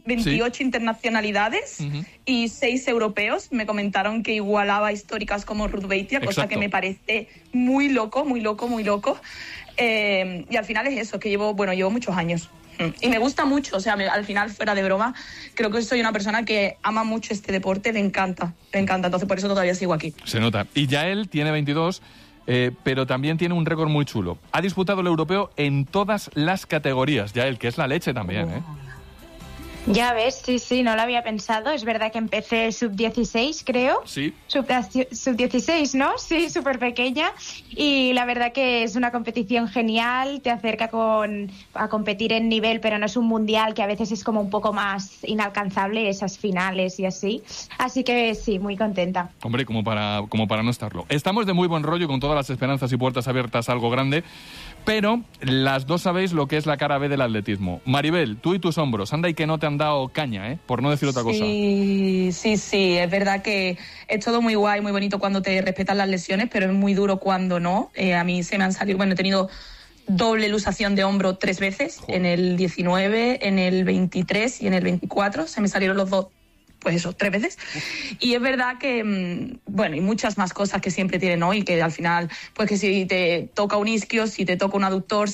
28 internacionalidades y 6 europeos. Me comentaron que igualaba históricas como Ruth Beitia, cosa que me parece muy loco, muy loco, muy loco. Y al final es eso, que llevo muchos años. Y me gusta mucho, o sea, al final, fuera de broma, creo que soy una persona que ama mucho este deporte, le encanta, entonces por eso todavía sigo aquí. Se nota. Y Yael tiene 22, pero también tiene un récord muy chulo. Ha disputado el europeo en todas las categorías, Yael, que es la leche también, ¿eh? Ya ves, sí, no lo había pensado. Es verdad que empecé sub-16, creo. Sí. Sub-16, ¿no? Sí, súper pequeña. Y la verdad que es una competición genial, te acerca a competir en nivel, pero no es un mundial, que a veces es como un poco más inalcanzable, esas finales y así. Así que sí, muy contenta. Hombre, como para no estarlo. Estamos de muy buen rollo, con todas las esperanzas y puertas abiertas a algo grande, pero las dos sabéis lo que es la cara B del atletismo. Maribel, tú y tus hombros, anda y que no te han dado caña, por no decir otra cosa. Sí, es verdad que es todo muy guay, muy bonito cuando te respetan las lesiones, pero es muy duro cuando no. A mí se me han salido, he tenido doble luxación de hombro 3 veces, en el 19, en el 23 y en el 24, se me salieron los dos, pues eso, 3 veces. Y es verdad que, y muchas más cosas que siempre tienen, ¿no? Y que al final, pues que si te toca un isquio, si te toca un aductor,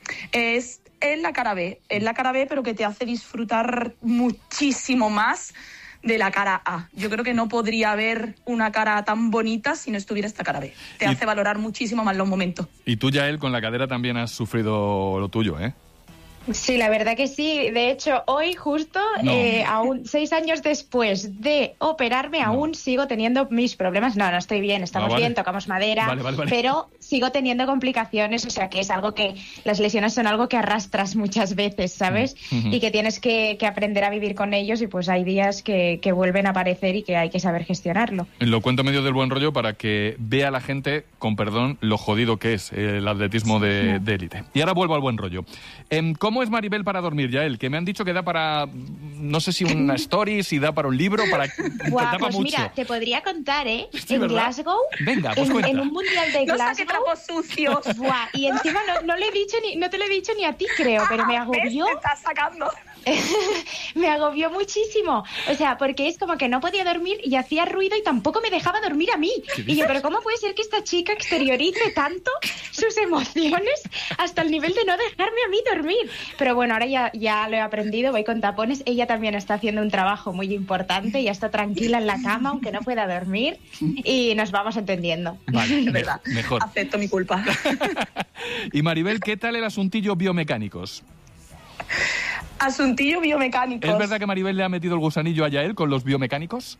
es la cara B, pero que te hace disfrutar muchísimo más de la cara A. Yo creo que no podría haber una cara tan bonita si no estuviera esta cara B. Te hace valorar muchísimo más los momentos. Y tú, Yael, con la cadera también has sufrido lo tuyo, ¿eh? Sí, la verdad que sí. De hecho, hoy justo, aún 6 años después de operarme, aún sigo teniendo mis problemas. No estoy bien, estamos bien, tocamos madera, pero sigo teniendo complicaciones, o sea que es algo que, las lesiones son algo que arrastras muchas veces, ¿sabes? Y que tienes que aprender a vivir con ellos, y pues hay días que vuelven a aparecer y que hay que saber gestionarlo. Lo cuento medio del buen rollo para que vea la gente, con perdón, lo jodido que es el atletismo de élite. Y ahora vuelvo al buen rollo. ¿Cómo es Maribel para dormir, Yael? Que me han dicho que da para, no sé si una story, si da para un libro, para... Guau, pues mucho. Mira, te podría contar, Sí, en ¿verdad? Glasgow, venga, pues en un mundial de Glasgow... No saque trapos sucios. Buah, y encima no te lo he dicho ni a ti, creo, pero me agobió. ¿Ves? Te estás sacando. Me agobió muchísimo, o sea, porque es como que no podía dormir y hacía ruido y tampoco me dejaba dormir a mí. Y yo, pero ¿cómo puede ser que esta chica exteriorice tanto sus emociones hasta el nivel de no dejarme a mí dormir? Pero bueno, ahora ya lo he aprendido, voy con tapones. Ella también está haciendo un trabajo muy importante, ya está tranquila en la cama, aunque no pueda dormir, y nos vamos entendiendo. Vale, es verdad, mejor. Acepto mi culpa. Y Maribel, ¿qué tal el asuntillo biomecánicos? Asuntillo biomecánicos. ¿Es verdad que Maribel le ha metido el gusanillo a Yael con los biomecánicos?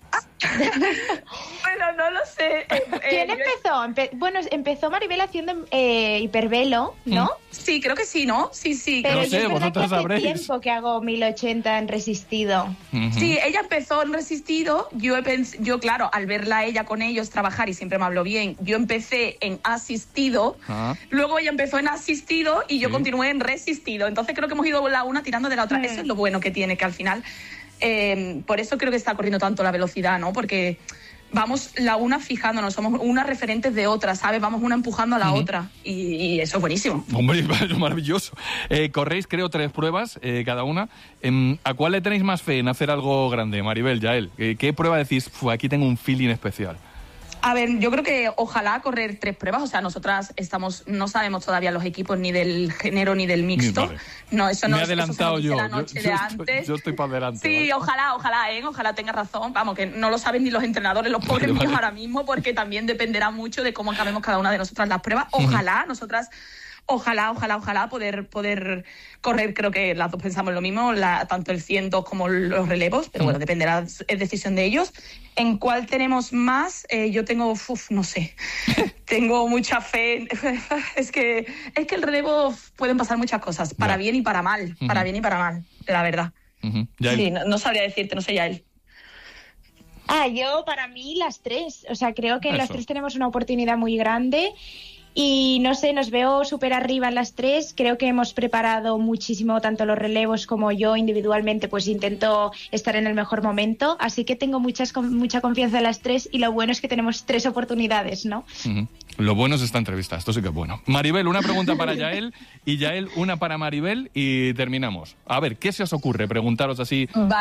Bueno, no lo sé. ¿Quién empezó? Empezó Maribel haciendo hipervelo, ¿no? Sí, creo que sí, ¿no? Sí. Pero no sé, vosotros sabréis. Hace tiempo que hago 1080 en resistido. Sí, ella empezó en resistido. Yo, claro, al verla a ella con ellos trabajar, y siempre me habló bien, yo empecé en asistido, luego ella empezó en asistido y yo continué en resistido. Entonces creo que hemos ido la una tirando de la otra. Eso es lo bueno que tiene, que al final... por eso creo que está corriendo tanto la velocidad, ¿no? Porque vamos la una fijándonos, somos unas referentes de otra, ¿sabes? Vamos una empujando a la otra, y eso es buenísimo. Hombre, es maravilloso. Corréis, creo, 3 pruebas cada una. ¿A cuál le tenéis más fe en hacer algo grande, Maribel, Yael? ¿Qué prueba decís, aquí tengo un feeling especial? A ver, yo creo que ojalá correr 3 pruebas. O sea, nosotras no sabemos todavía los equipos ni del género ni del mixto. Vale. No, eso no. Me he adelantado yo. La noche de antes. Yo estoy para adelante. Sí, ¿vale? Ojalá tenga razón. Vamos, que no lo saben ni los entrenadores, los pobres míos ahora mismo, porque también dependerá mucho de cómo acabemos cada una de nosotras las pruebas. Ojalá, nosotras... Ojalá poder correr, creo que las dos pensamos lo mismo, tanto el 100 como los relevos, pero bueno, dependerá, es decisión de ellos. ¿En cuál tenemos más? Yo tengo, no sé, tengo mucha fe. Es que el relevo pueden pasar muchas cosas, para bien y para mal, la verdad. Sí, no sabría decirte, no sé ya él. Yo, para mí, las 3. O sea, creo que en las 3 tenemos una oportunidad muy grande. Y no sé, nos veo súper arriba en las 3. Creo que hemos preparado muchísimo, tanto los relevos como yo individualmente, pues intento estar en el mejor momento. Así que tengo mucha confianza en las 3, y lo bueno es que tenemos 3 oportunidades, ¿no? Lo bueno es esta entrevista, esto sí que es bueno. Maribel, una pregunta para Yael, y Yael, una para Maribel, y terminamos. A ver, ¿qué se os ocurre? Preguntaros así...